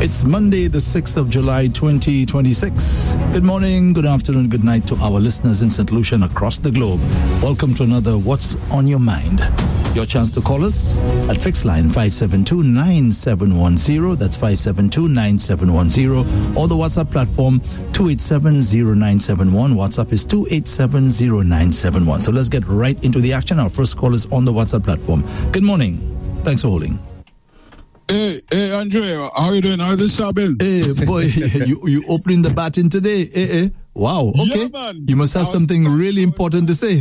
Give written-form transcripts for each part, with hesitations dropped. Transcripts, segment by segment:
It's Monday, the 6th of July, 2026. Good morning, good afternoon, good night to our listeners in St. Lucia and across the globe. Welcome to another What's on Your Mind. Your chance to call us at fixed line 572-9710. That's 572-9710. Or the WhatsApp platform 287-0971. WhatsApp is 287-0971. So let's get right into the action. Our first call is on the WhatsApp platform. Good morning. Thanks for holding. Hey, Andre, how you doing? How's the shopping? Hey, boy, you opening the baton today. Wow, okay. Yeah, man. You must have something really important to say.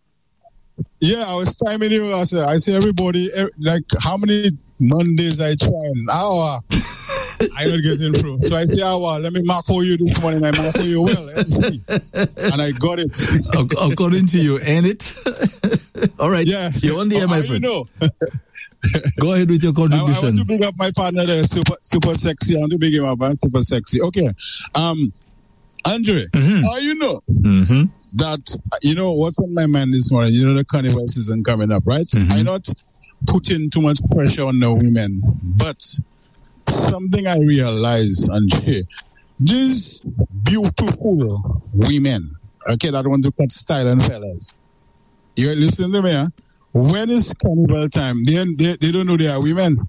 Yeah, I was timing you. I say everybody, like how many Mondays I try an hour. I don't get in through. So I say, let me mark for you this morning. I mark for you well. And I got it. According to you, ain't it? All right. Yeah. You're on the air, my friend. You know. Go ahead with your contribution. I want to big up my partner there, super sexy. I want to big him up, super sexy. Okay. Andre, how you know that, what's on my mind this morning? You know, the carnival season coming up, right? I'm not putting too much pressure on the women, but something I realize, Andre, these beautiful women, okay, that want to cut style and fellas. You listen to me, huh? When it's carnival time, they don't know they are women.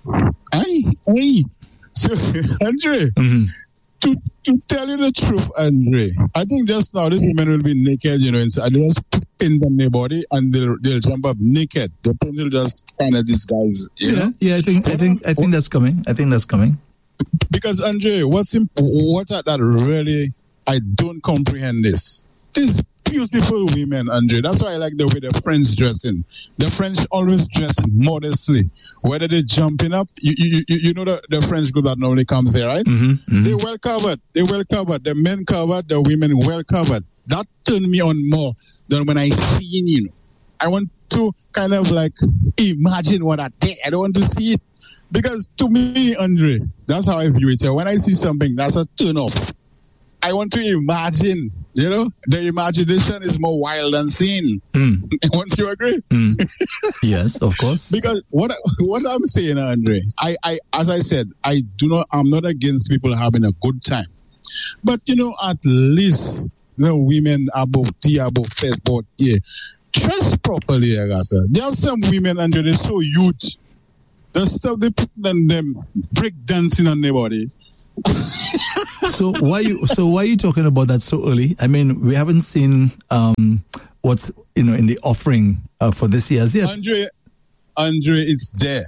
Aye. So, Andre, to tell you the truth, Andre, I think just now these women will be naked, inside. They just put pins on their body and they'll jump up naked. The pins will just kind of disguise, know? Yeah, I think that's coming. I think that's coming. Because, Andre, what's that really I don't comprehend this. These beautiful women, Andre. That's why I like the way the French dressing. The French always dress modestly. Whether they're jumping up, you know the French group that normally comes there, right? They're well covered. The men covered, the women well covered. That turned me on more than when I seen, I want to kind of like imagine what I did. I don't want to see it. Because to me, Andre, that's how I view it. So when I see something, that's a turn off. I want to imagine, the imagination is more wild than seen. Won't you agree? Yes, of course. Because what I'm saying, Andre, I as I said, I'm not against people having a good time. But, at least the women above first, but dress properly, I guess. There are some women, Andre, they're so huge. The stuff they put on them, break dancing on their body. So why are you talking about that so early? I mean, we haven't seen what's in the offering for this year yet. Andre, it's there.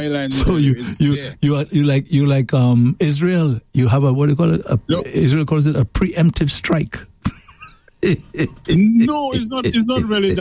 You like Israel. You have a, what do you call it? Israel calls it a preemptive strike. No, it's not really.